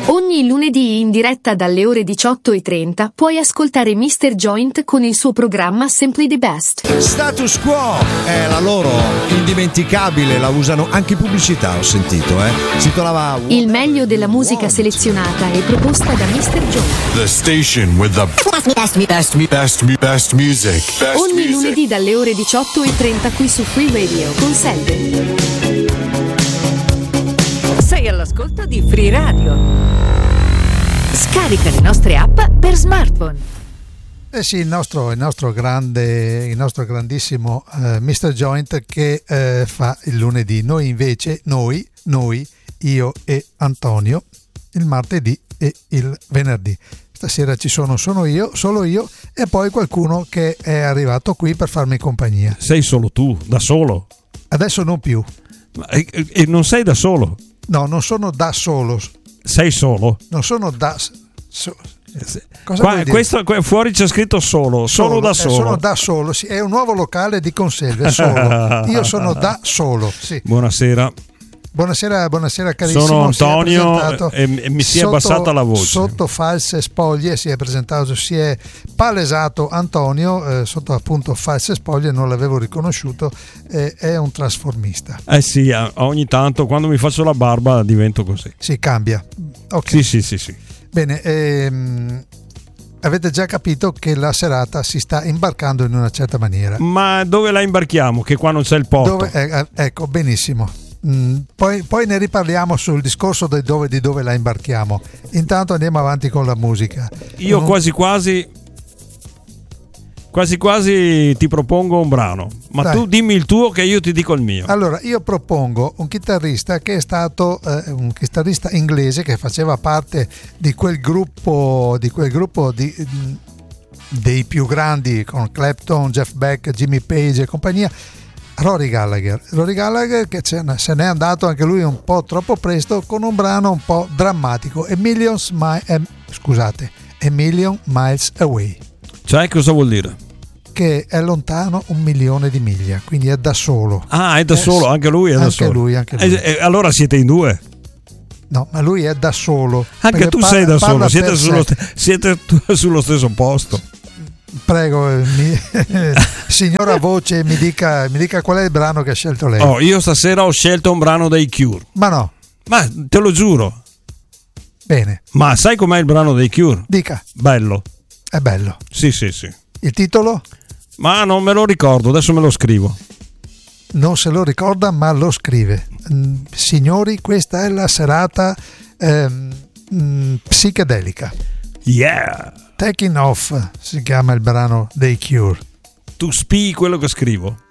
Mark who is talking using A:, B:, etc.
A: Ogni lunedì in diretta dalle ore 18:30 puoi ascoltare Mr. Joint con il suo programma Simply the Best.
B: Status Quo è la loro indimenticabile, la usano anche in pubblicità, ho sentito, Si titolava
A: Il meglio della musica selezionata e proposta da Mr. Joint.
C: The station with the best music.
A: Ogni lunedì dalle ore 18:30 qui su Free Radio con Selden.
D: Sei all'ascolto di Free Radio. Scarica le nostre app per smartphone.
E: Sì, il nostro grandissimo Mr. Joint che fa il lunedì. Noi invece, io e Antonio, il martedì e il venerdì. Stasera solo io e poi qualcuno che è arrivato qui per farmi compagnia.
F: Sei solo tu, da solo?
E: Adesso non più.
F: E non sei da solo?
E: No, non sono da solo.
F: Sei solo?
E: Non sono da
F: Cosa questo fuori c'è scritto solo da solo.
E: Sono da solo, sì, è un nuovo locale di conserve, solo. Io sono da solo, sì.
F: Buonasera
E: carissimo.
F: Sono Antonio e mi si è abbassata la voce.
E: Sotto false spoglie si è palesato Antonio, sotto appunto false spoglie, non l'avevo riconosciuto, è un trasformista.
F: Sì, ogni tanto quando mi faccio la barba divento così.
E: Si cambia. Okay.
F: Sì.
E: Bene, avete già capito che la serata si sta imbarcando in una certa maniera.
F: Ma dove la imbarchiamo? Che qua non c'è il porto.
E: Ecco, benissimo. Poi ne riparliamo sul discorso di dove la imbarchiamo. Intanto andiamo avanti con la musica.
F: Io quasi ti propongo un brano, ma dai, tu dimmi il tuo che io ti dico il mio.
E: Allora, io propongo un chitarrista che è stato un chitarrista inglese che faceva parte di quel gruppo dei più grandi, con Clapton, Jeff Beck, Jimmy Page e compagnia. Rory Gallagher che se n'è andato anche lui un po' troppo presto con un brano un po' drammatico, A Million Miles Away.
F: Cioè, cosa vuol dire?
E: Che è lontano 1.000.000 di miglia, quindi è da solo.
F: È da solo, anche lui è da solo.
E: Anche lui.
F: Allora siete in due?
E: No, ma lui è da solo.
F: Anche tu sei da solo, siete sullo stesso posto.
E: Prego, signora voce, mi dica qual è il brano che ha scelto lei.
F: Io stasera ho scelto un brano dei Cure.
E: Ma no.
F: Ma te lo giuro.
E: Bene.
F: Ma sai com'è il brano dei Cure?
E: Dica.
F: Bello.
E: È bello.
F: Sì.
E: Il titolo?
F: Ma non me lo ricordo, adesso me lo scrivo.
E: Non se lo ricorda, ma lo scrive. Signori, questa è la serata psichedelica.
F: Yeah!
E: Taking Off si chiama il brano dei Cure.
F: Tu spii quello che scrivo.